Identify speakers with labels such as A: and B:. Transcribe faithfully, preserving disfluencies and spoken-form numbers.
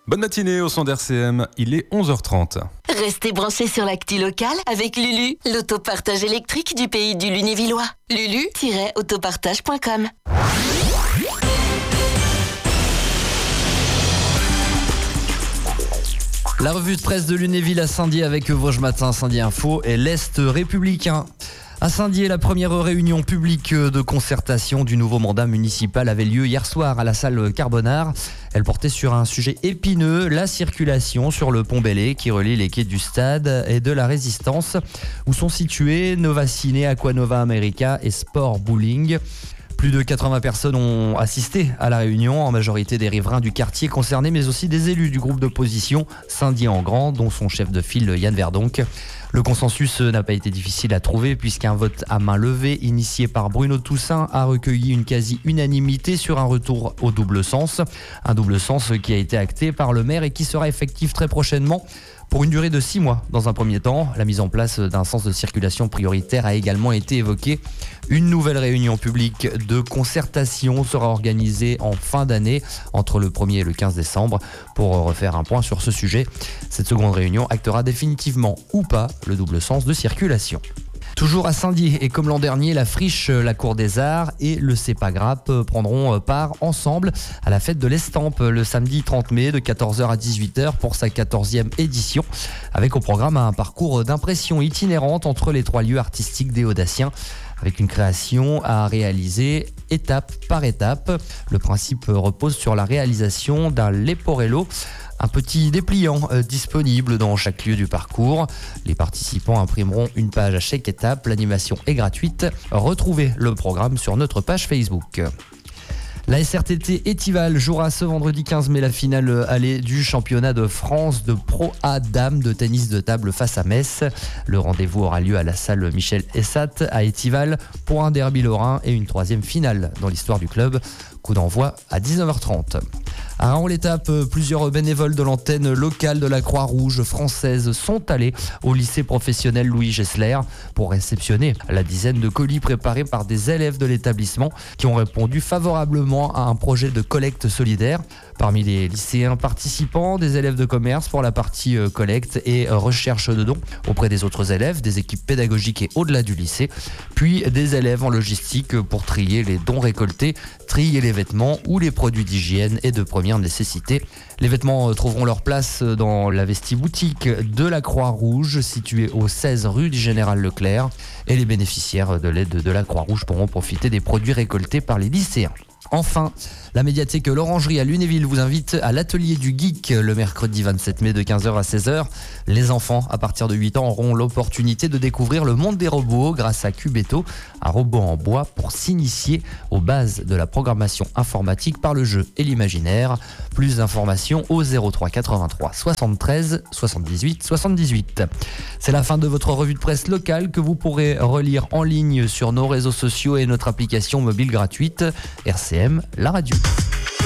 A: Bonne matinée au son d'R C M, il est onze heures trente.
B: Restez branchés sur l'actu locale avec Lulu, l'autopartage électrique du pays du Lunévillois. lulu tiret autopartage point com.
C: La revue de presse de Lunéville à Saint-Dié avec Vosges Matin, Saint-Dié Info et l'Est républicain. À Saint-Dié, la première réunion publique de concertation du nouveau mandat municipal avait lieu hier soir à la salle Carbonard. Elle portait sur un sujet épineux, la circulation sur le pont Bellay qui relie les quais du Stade et de la Résistance, où sont situés Nova Ciné, Aquanova America et Sport Bowling. Plus de quatre-vingts personnes ont assisté à la réunion, en majorité des riverains du quartier concerné, mais aussi des élus du groupe d'opposition Saint-Dié-en-Grand, dont son chef de file Yann Verdonck. Le consensus n'a pas été difficile à trouver puisqu'un vote à main levée initié par Bruno Toussaint a recueilli une quasi-unanimité sur un retour au double sens. Un double sens qui a été acté par le maire et qui sera effectif très prochainement. Pour une durée de six mois dans un premier temps, la mise en place d'un sens de circulation prioritaire a également été évoquée. Une nouvelle réunion publique de concertation sera organisée en fin d'année entre le premier et le quinze décembre pour refaire un point sur ce sujet. Cette seconde réunion actera définitivement ou pas le double sens de circulation. Toujours à Saint-Dié et comme l'an dernier, la Friche, la Cour des Arts et le CEPAGRAP prendront part ensemble à la fête de l'Estampe le samedi trente mai de quatorze heures à dix-huit heures pour sa quatorzième édition, avec au programme un parcours d'impression itinérante entre les trois lieux artistiques des Audaciens, avec une création à réaliser étape par étape. Le principe repose sur la réalisation d'un leporello, un petit dépliant euh, disponible dans chaque lieu du parcours. Les participants imprimeront une page à chaque étape. L'animation est gratuite. Retrouvez le programme sur notre page Facebook. La S R T T Étival jouera ce vendredi quinze mai la finale allée du championnat de France de Pro A Dames de tennis de table face à Metz. Le rendez-vous aura lieu à la salle Michel Essat à Étival pour un derby lorrain et une troisième finale dans l'histoire du club. Coup d'envoi à dix-neuf heures trente. À Raon-l'Étape, plusieurs bénévoles de l'antenne locale de la Croix-Rouge française sont allés au lycée professionnel Louis Gessler pour réceptionner la dizaine de colis préparés par des élèves de l'établissement qui ont répondu favorablement à un projet de collecte solidaire. Parmi les lycéens participants, des élèves de commerce pour la partie collecte et recherche de dons auprès des autres élèves, des équipes pédagogiques et au-delà du lycée, puis des élèves en logistique pour trier les dons récoltés, trier les vêtements ou les produits d'hygiène et de première nécessité. Les vêtements trouveront leur place dans la vestiboutique de la Croix-Rouge située au seize rue du Général Leclerc et les bénéficiaires de l'aide de la Croix-Rouge pourront profiter des produits récoltés par les lycéens. Enfin, la médiathèque L'Orangerie à Lunéville vous invite à l'atelier du geek le mercredi vingt-sept mai de quinze heures à seize heures. Les enfants à partir de huit ans auront l'opportunité de découvrir le monde des robots grâce à Cubeto, un robot en bois pour s'initier aux bases de la programmation informatique par le jeu et l'imaginaire. Plus d'informations au zéro trois quatre-vingt-trois soixante-treize soixante-dix-huit soixante-dix-huit. C'est la fin de votre revue de presse locale que vous pourrez relire en ligne sur nos réseaux sociaux et notre application mobile gratuite R C M, la radio.